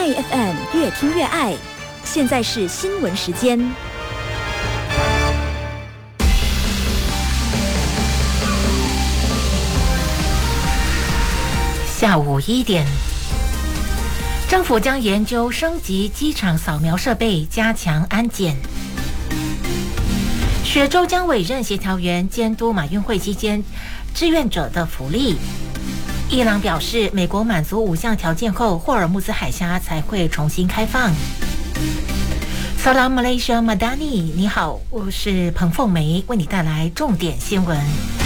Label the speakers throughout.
Speaker 1: 爱 FM 越听越爱。现在是新闻时间。
Speaker 2: 下午1点，政府将研究升级机场扫描设备，加强安检。雪州将委任协调员监督马运会期间志愿者的福利。伊朗表示，美国满足5项条件后，霍尔木兹海峡才会重新开放。Salam Malaysia Madani， 你好，我是彭凤梅，为你带来重点新闻。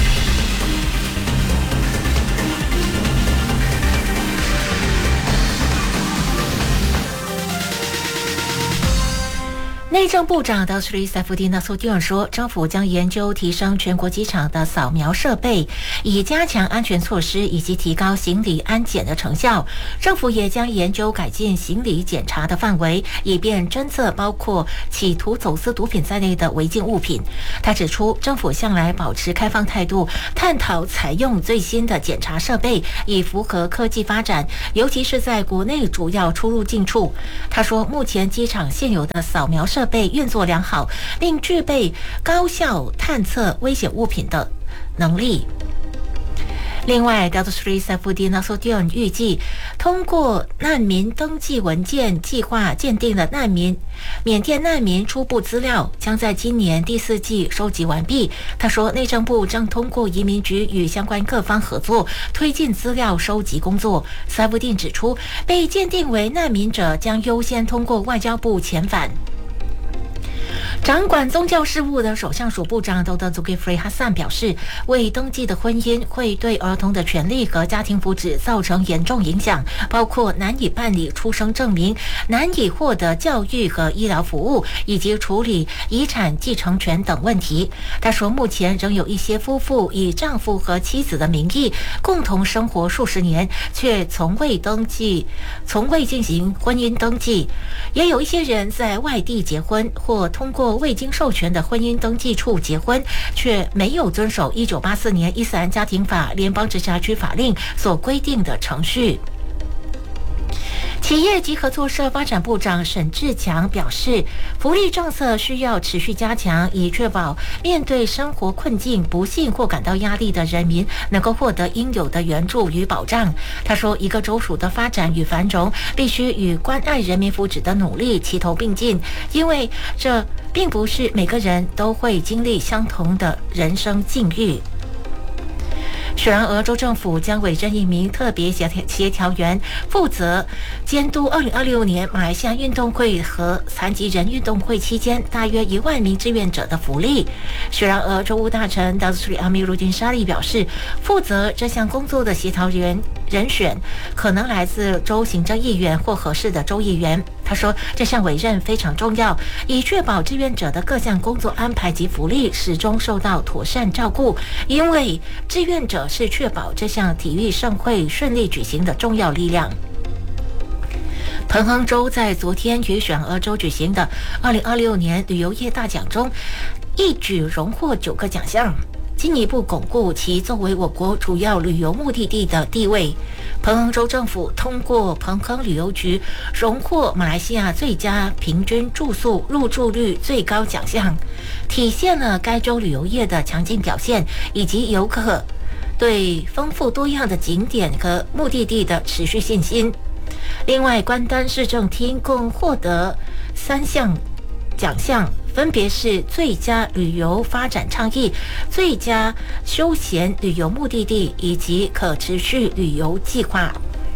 Speaker 2: 内政部长的Sri Saifuddin Nasution 说，政府将研究提升全国机场的扫描设备，以加强安全措施以及提高行李安检的成效。政府也将研究改进行李检查的范围，以便侦测包括企图走私毒品在内的违禁物品。他指出，政府向来保持开放态度，探讨采用最新的检查设备，以符合科技发展，尤其是在国内主要出入境处。他说，目前机场现有的扫描设备运作良好，并具备高效探测危险物品的能力。另外 Dato Sri Saifuddin Nasution 预计，通过难民登记文件计划鉴定的缅甸难民初步资料，将在今年第4季收集完毕。他说，内政部正通过移民局与相关各方合作，推进资料收集工作。Saifuddin 指出，被鉴定为难民者将优先通过外交部遣返。掌管宗教事务的首相署部长 Dr. Zulkifli Hasan 表示，未登记的婚姻会对儿童的权利和家庭福祉造成严重影响，包括难以办理出生证明、难以获得教育和医疗服务，以及处理遗产继承权等问题。他说，目前仍有一些夫妇以丈夫和妻子的名义共同生活数十年，却从未进行婚姻登记。也有一些人在外地结婚，或通过未经授权的婚姻登记处结婚，却没有遵守1984年伊斯兰家庭法联邦直辖区法令所规定的程序。企业及合作社发展部长沈志强表示，福利政策需要持续加强，以确保面对生活困境、不幸或感到压力的人民能够获得应有的援助与保障。他说，一个州属的发展与繁荣必须与关爱人民福祉的努力齐头并进，因为这并不是每个人都会经历相同的人生境遇。雪兰莪州政府将委任一名特别协调员，负责监督2026年马来西亚运动会和残疾人运动会期间大约1万名志愿者的福利。雪兰莪州务大臣 Datuk Seri Amiruddin Shari 表示，负责这项工作的协调员人选可能来自州行政议员或合适的州议员。他说，这项委任非常重要，以确保志愿者的各项工作安排及福利始终受到妥善照顾，因为志愿者是确保这项体育盛会顺利举行的重要力量。彭亨州在昨天于雪兰莪州举行的2026年旅游业大奖中，一举荣获9个奖项，进一步巩固其作为我国主要旅游目的地的地位。彭亨州政府通过彭亨旅游局荣获马来西亚最佳平均住宿入住率最高奖项，体现了该州旅游业的强劲表现，以及游客对丰富多样的景点和目的地的持续信心。另外，关丹市政厅共获得3项奖项，分别是最佳旅游发展倡议、最佳休闲旅游目的地以及可持续旅游计划。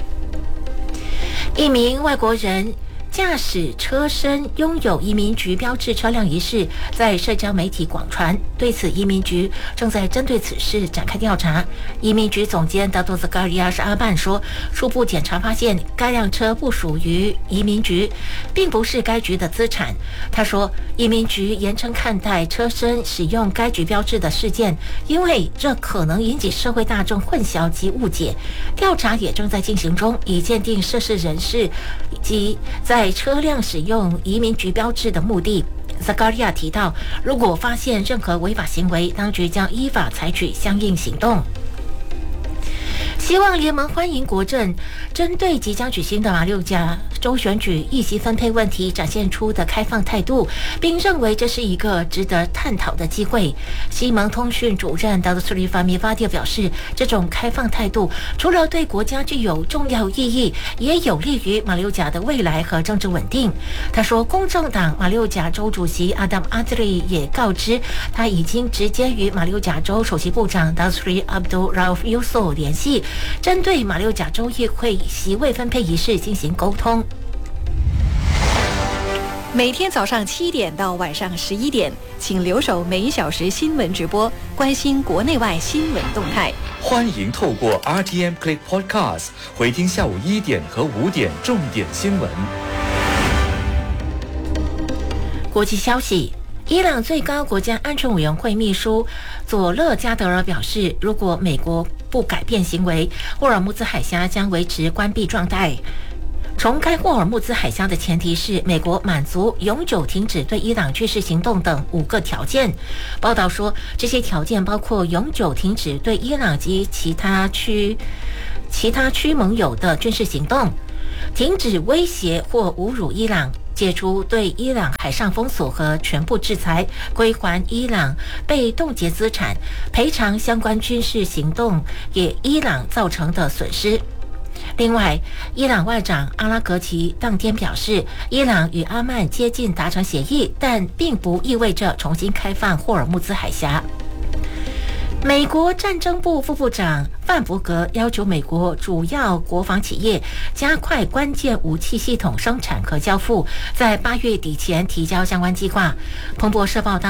Speaker 2: 一名外国人驾驶车身拥有移民局标志车辆一事在社交媒体广传，对此移民局正在针对此事展开调查。移民局总监Dato' Zakarias Aban 说，初步检查发现该辆车不属于移民局，并不是该局的资产。他说，移民局严称看待车身使用该局标志的事件，因为这可能引起社会大众混淆及误解。调查也正在进行中，以鉴定涉事人士以及在车辆使用移民局标志的目的。Zakaria 提到，如果发现任何违法行为，当局将依法采取相应行动。 希望联盟欢迎国阵针对即将举行的马六甲州选举议席分配问题展现出的开放态度，并认为这是一个值得探讨的机会。西蒙通讯主任 Dr. Srifami Vadia 表示，这种开放态度除了对国家具有重要意义，也有利于马六甲的未来和政治稳定。他说，公正党马六甲州主席 Adam Adli 也告知，他已经直接与马六甲州首席部长 Dr. Abdul Rauf Yusof 联系，针对马六甲州议会席位分配仪式进行沟通。
Speaker 1: 每天早上7点到晚上11点，请留守每1小时新闻直播，关心国内外新闻动态。
Speaker 3: 欢迎透过 RTM Click Podcast 回听下午1点和5点重点新闻。
Speaker 2: 国际消息。伊朗最高国家安全委员会秘书佐勒加德尔表示，如果美国不改变行为，霍尔木兹海峡将维持关闭状态。重开霍尔木兹海峡的前提是美国满足永久停止对伊朗军事行动等5个条件。报道说，这些条件包括永久停止对伊朗及其他区盟友的军事行动，停止威胁或侮辱伊朗，解除对伊朗海上封锁和全部制裁，归还伊朗被冻结资产，赔偿相关军事行动给伊朗造成的损失。另外，伊朗外长阿拉格齐当天表示，伊朗与阿曼接近达成协议，但并不意味着重新开放霍尔木兹海峡。美国战争部副部长范伯格要求美国主要国防企业加快关键武器系统生产和交付，在8月底前提交相关计划。彭博社报道，